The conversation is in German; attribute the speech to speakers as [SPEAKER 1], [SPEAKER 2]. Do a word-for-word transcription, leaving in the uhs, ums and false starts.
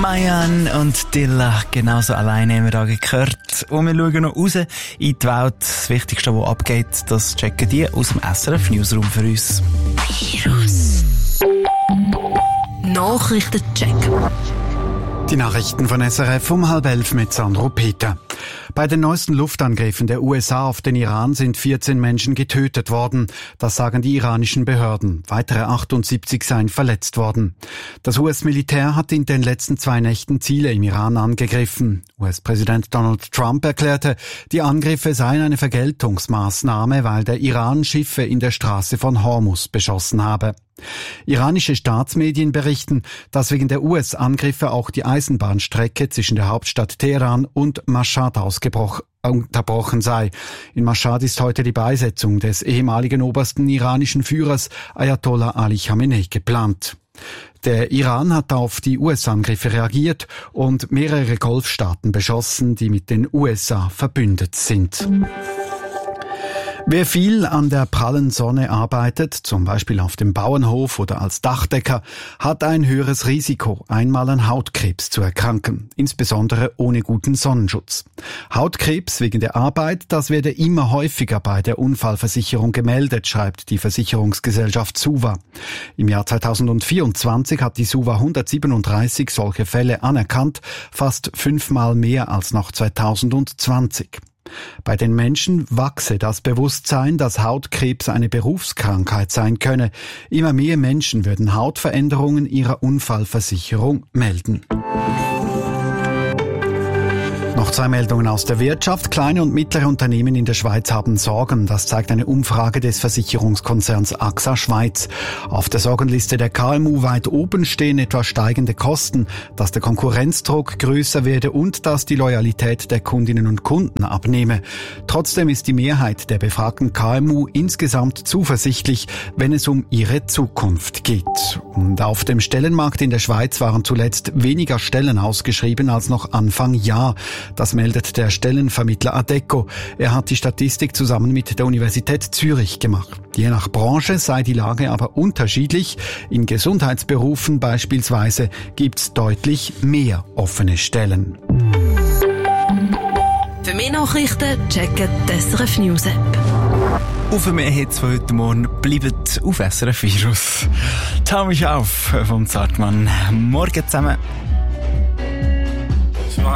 [SPEAKER 1] Mayan und Dilla, genauso alleine haben wir da gehört. Und wir schauen noch raus in die Welt. Das Wichtigste, was abgeht, das checken die aus dem S R F Newsroom für uns.
[SPEAKER 2] Virus. Nachrichtencheck.
[SPEAKER 3] Die Nachrichten von S R F um halb elf mit Sandro Peter. Bei den neuesten Luftangriffen der U S A auf den Iran sind vierzehn Menschen getötet worden. Das sagen die iranischen Behörden. Weitere achtundsiebzig seien verletzt worden. Das U S-Militär hat in den letzten zwei Nächten Ziele im Iran angegriffen. U S-Präsident Donald Trump erklärte, die Angriffe seien eine Vergeltungsmaßnahme, weil der Iran Schiffe in der Straße von Hormuz beschossen habe. Iranische Staatsmedien berichten, dass wegen der U S-Angriffe auch die Eisenbahnstrecke zwischen der Hauptstadt Teheran und Mashhad ausgebrochen unterbrochen sei. In Mashhad ist heute die Beisetzung des ehemaligen obersten iranischen Führers Ayatollah Ali Khamenei geplant. Der Iran hat auf die U S-Angriffe reagiert und mehrere Golfstaaten beschossen, die mit den U S A verbündet sind. Wer viel an der prallen Sonne arbeitet, zum Beispiel auf dem Bauernhof oder als Dachdecker, hat ein höheres Risiko, einmal an Hautkrebs zu erkranken, insbesondere ohne guten Sonnenschutz. Hautkrebs wegen der Arbeit, das werde immer häufiger bei der Unfallversicherung gemeldet, schreibt die Versicherungsgesellschaft SUVA. Im Jahr zweitausendvierundzwanzig hat die SUVA hundertsiebenunddreißig solche Fälle anerkannt, fast fünfmal mehr als noch zweitausendzwanzig. Bei den Menschen wachse das Bewusstsein, dass Hautkrebs eine Berufskrankheit sein könne. Immer mehr Menschen würden Hautveränderungen ihrer Unfallversicherung melden. Noch zwei Meldungen aus der Wirtschaft. Kleine und mittlere Unternehmen in der Schweiz haben Sorgen. Das zeigt eine Umfrage des Versicherungskonzerns A X A Schweiz. Auf der Sorgenliste der K M U weit oben stehen etwa steigende Kosten, dass der Konkurrenzdruck größer werde und dass die Loyalität der Kundinnen und Kunden abnehme. Trotzdem ist die Mehrheit der befragten K M U insgesamt zuversichtlich, wenn es um ihre Zukunft geht. Und auf dem Stellenmarkt in der Schweiz waren zuletzt weniger Stellen ausgeschrieben als noch Anfang Jahr. Das meldet der Stellenvermittler Adecco. Er hat die Statistik zusammen mit der Universität Zürich gemacht. Je nach Branche sei die Lage aber unterschiedlich. In Gesundheitsberufen beispielsweise gibt's deutlich mehr offene Stellen.
[SPEAKER 2] Für mehr Nachrichten checken die S R F News App.
[SPEAKER 1] Und für mehr Hits von heute Morgen bleibt auf S R F Virus. Taumisch auf vom Zartmann. Morgen zusammen.